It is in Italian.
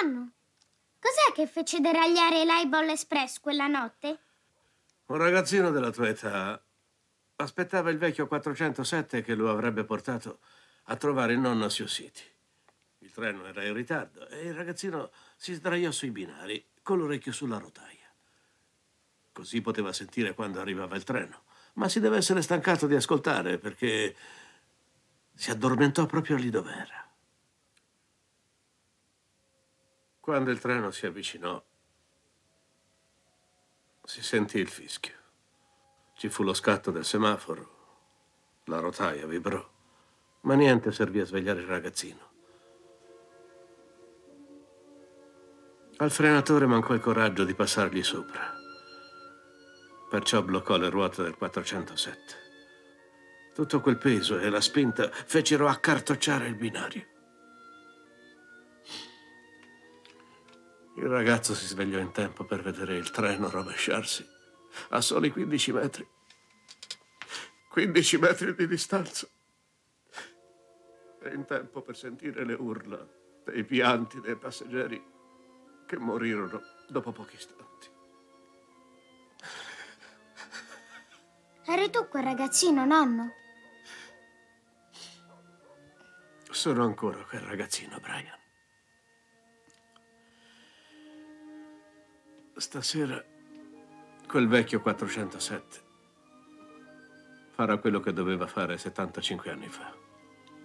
Nonno, cos'è che fece deragliare l'Highball Express quella notte? Un ragazzino della tua età aspettava il vecchio 407 che lo avrebbe portato a trovare il nonno a Sioux City. Il treno era in ritardo e il ragazzino si sdraiò sui binari con l'orecchio sulla rotaia. Così poteva sentire quando arrivava il treno, ma si deve essere stancato di ascoltare perché si addormentò proprio lì dov'era. Quando il treno si avvicinò, si sentì il fischio. Ci fu lo scatto del semaforo, la rotaia vibrò, ma niente servì a svegliare il ragazzino. Al frenatore mancò il coraggio di passargli sopra. Perciò bloccò le ruote del 407. Tutto quel peso e la spinta fecero accartocciare il binario. Il ragazzo si svegliò in tempo per vedere il treno rovesciarsi a soli 15 metri. 15 metri di distanza. E in tempo per sentire le urla dei pianti dei passeggeri che morirono dopo pochi istanti. Eri tu quel ragazzino, nonno? Sono ancora quel ragazzino, Brian. Stasera quel vecchio 407 farà quello che doveva fare 75 anni fa.